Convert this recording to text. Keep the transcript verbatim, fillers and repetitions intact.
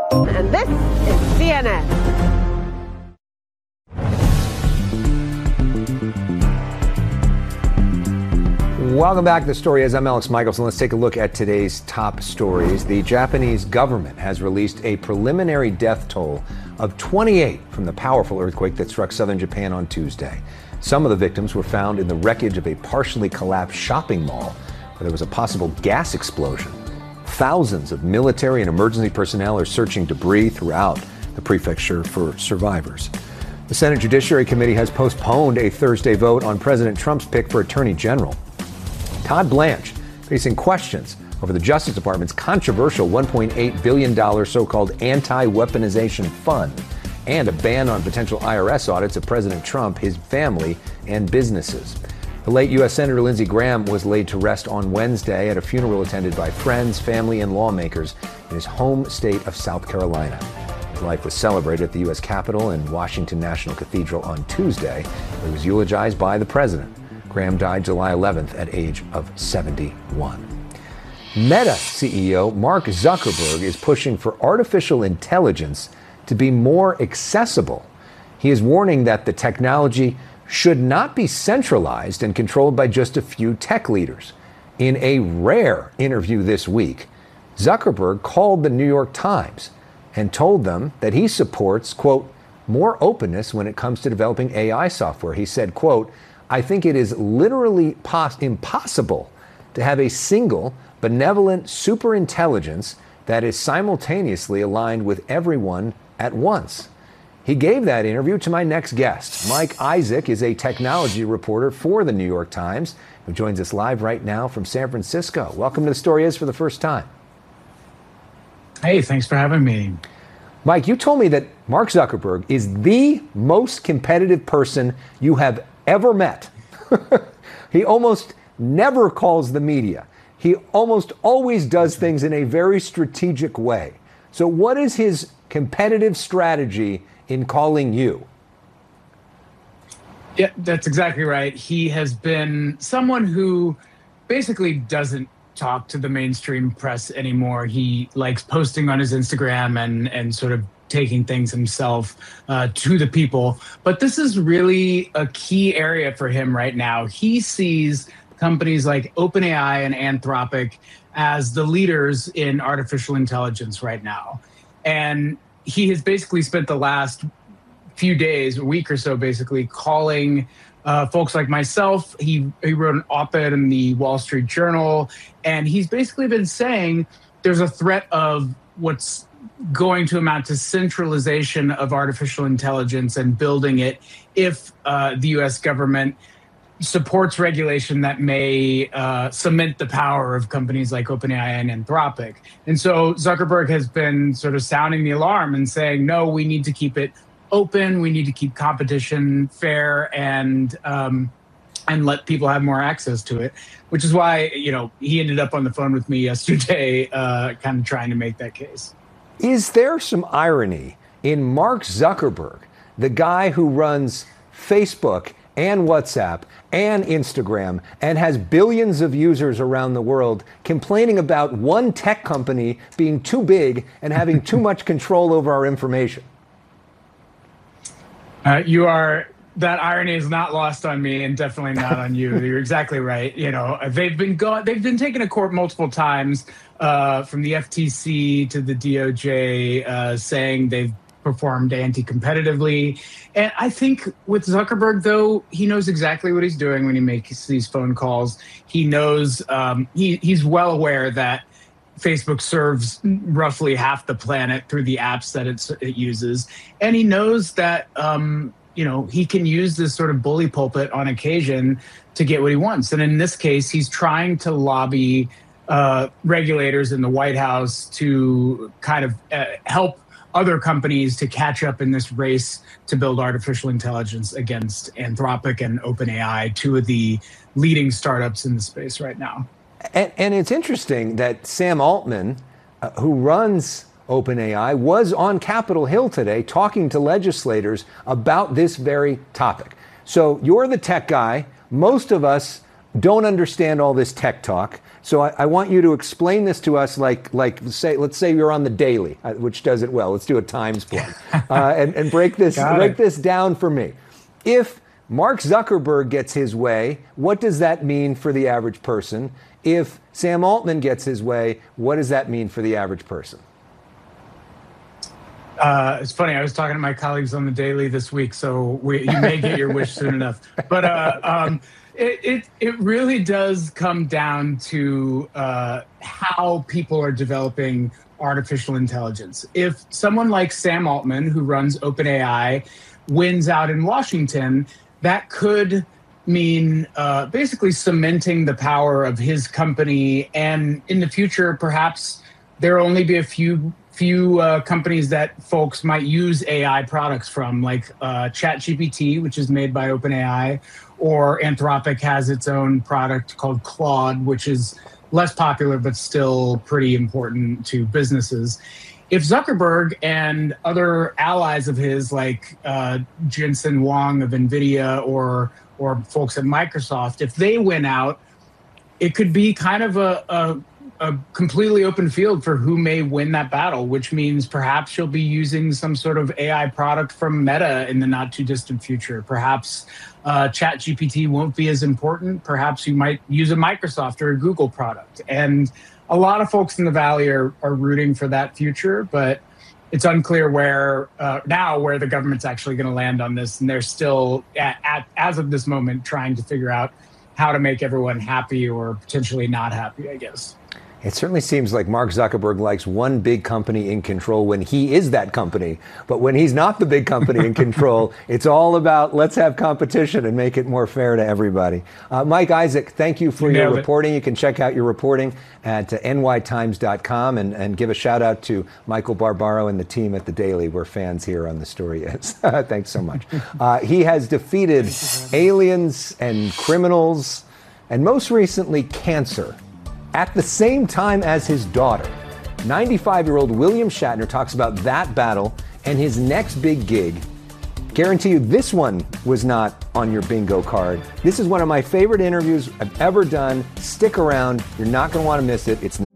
And this is C N N. Welcome back to The Story. As I'm Alex Michelson, let's take a look at today's top stories. The Japanese government has released a preliminary death toll of twenty-eight from the powerful earthquake that struck southern Japan on Tuesday. Some of the victims were found in the wreckage of a partially collapsed shopping mall where there was a possible gas explosion. Thousands of military and emergency personnel are searching debris throughout the prefecture for survivors. The Senate Judiciary Committee has postponed a Thursday vote on President Trump's pick for Attorney General. Todd Blanche facing questions over the Justice Department's controversial one point eight billion dollars so-called anti-weaponization fund and a ban on potential I R S audits of President Trump, his family, and businesses. The late U S Senator Lindsey Graham was laid to rest on Wednesday at a funeral attended by friends, family, and lawmakers in his home state of South Carolina. His life was celebrated at the U S Capitol and Washington National Cathedral on Tuesday, where he was eulogized by the president. Graham died July eleventh at age of seventy-one. Meta C E O Mark Zuckerberg is pushing for artificial intelligence to be more accessible. He is warning that the technology should not be centralized and controlled by just a few tech leaders. In a rare interview this week, Zuckerberg called the New York Times and told them that he supports, quote, more openness when it comes to developing A I software. He said, quote, I think it is literally pos- impossible to have a single benevolent superintelligence that is simultaneously aligned with everyone at once. He gave that interview to my next guest. Mike Isaac is a technology reporter for the New York Times who joins us live right now from San Francisco. Welcome to The Story Is for the first time. Hey, thanks for having me. Mike, you told me that Mark Zuckerberg is the most competitive person you have ever met. He almost never calls the media. He almost always does things in a very strategic way. So what is his competitive strategy in calling you? Yeah, that's exactly right. He has been someone who basically doesn't talk to the mainstream press anymore. He likes posting on his Instagram and, and sort of taking things himself uh, to the people. But this is really a key area for him right now. He sees companies like OpenAI and Anthropic as the leaders in artificial intelligence right now. And he has basically spent the last few days, a week or so, basically calling uh, folks like myself. He, he wrote an op-ed in the Wall Street Journal, and he's basically been saying there's a threat of what's going to amount to centralization of artificial intelligence and building it if uh, the U S government supports regulation that may uh, cement the power of companies like OpenAI and Anthropic. And so Zuckerberg has been sort of sounding the alarm and saying, no, we need to keep it open. We need to keep competition fair and um, and let people have more access to it, which is why, you know, he ended up on the phone with me yesterday, uh, kind of trying to make that case. Is there some irony in Mark Zuckerberg, the guy who runs Facebook and WhatsApp and Instagram and has billions of users around the world, complaining about one tech company being too big and having too much control over our information? Uh, you are, that irony is not lost on me and definitely not on you. You're exactly right. You know, they've been go- they've been taken to court multiple times, uh, from the F T C to the D O J, uh, saying they've performed anti-competitively. And I think with Zuckerberg, though, he knows exactly what he's doing when he makes these phone calls. He knows, um, he, he's well aware that Facebook serves roughly half the planet through the apps that it's, it uses. And he knows that, um, you know, he can use this sort of bully pulpit on occasion to get what he wants. And in this case, he's trying to lobby uh, regulators in the White House to kind of uh, help other companies to catch up in this race to build artificial intelligence against Anthropic and OpenAI, two of the leading startups in the space right now. And, and it's interesting that Sam Altman, uh, who runs OpenAI, was on Capitol Hill today talking to legislators about this very topic. So you're the tech guy. Most of us don't understand all this tech talk. So I, I want you to explain this to us like, like say, let's say you're on the Daily, uh, which does it well. Let's do a Times plug. uh, and, and break this break this down for me. If Mark Zuckerberg gets his way, what does that mean for the average person? If Sam Altman gets his way, what does that mean for the average person? Uh, it's funny. I was talking to my colleagues on the Daily this week, so we, you may get your wish soon enough. But uh, um, it, it it really does come down to uh, how people are developing artificial intelligence. If someone like Sam Altman, who runs OpenAI, wins out in Washington, that could mean uh, basically cementing the power of his company, and in the future, perhaps there will only be a few. few uh, companies that folks might use A I products from, like uh, ChatGPT, which is made by OpenAI, or Anthropic has its own product called Claude, which is less popular but still pretty important to businesses. If Zuckerberg and other allies of his, like uh, Jensen Huang of NVIDIA or or folks at Microsoft, if they win out, it could be kind of a, a a completely open field for who may win that battle, which means perhaps you'll be using some sort of A I product from Meta in the not too distant future. Perhaps uh, ChatGPT won't be as important. Perhaps you might use a Microsoft or a Google product. And a lot of folks in the Valley are, are rooting for that future, but it's unclear where uh, now where the government's actually going to land on this. And they're still, at, at, as of this moment, trying to figure out how to make everyone happy or potentially not happy, I guess. It certainly seems like Mark Zuckerberg likes one big company in control when he is that company. But when he's not the big company in control, it's all about let's have competition and make it more fair to everybody. Uh, Mike Isaac, thank you for you your reporting. It. You can check out your reporting at uh, N Y Times dot com and, and give a shout out to Michael Barbaro and the team at the Daily. We're fans here on The Story Is. Thanks so much. Uh, he has defeated aliens and criminals and most recently cancer at the same time as his daughter. ninety-five-year-old William Shatner talks about that battle and his next big gig. Guarantee you this one was not on your bingo card. This is one of my favorite interviews I've ever done. Stick around. You're not going to want to miss it. It's